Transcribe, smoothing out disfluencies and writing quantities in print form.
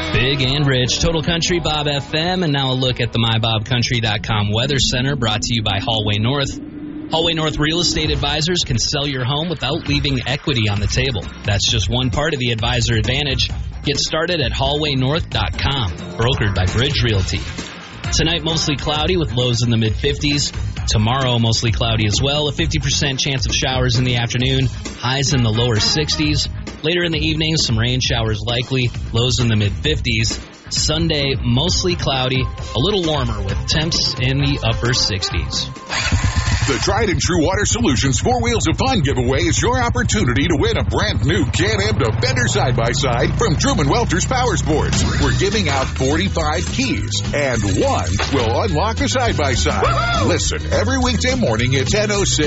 Big and Rich, Total Country, Bob FM, and now a look at the MyBobCountry.com Weather Center, brought to you by Hallway North. Hallway North Real Estate Advisors can sell your home without leaving equity on the table. That's just one part of the advisor advantage. Get started at hallwaynorth.com, brokered by Bridge Realty. Tonight, mostly cloudy with lows in the mid-50s. Tomorrow, mostly cloudy as well. A 50% chance of showers in the afternoon. Highs in the lower 60s. Later in the evening, some rain showers likely. Lows in the mid-50s. Sunday, mostly cloudy. A little warmer with temps in the upper 60s. The Tried and True Water Solutions 4 Wheels of Fun giveaway is your opportunity to win a brand new Can-Am Defender side-by-side from Truman Welter's Power Sports. We're giving out 45 keys, and one will unlock a side-by-side. Listen every weekday morning at 10:06.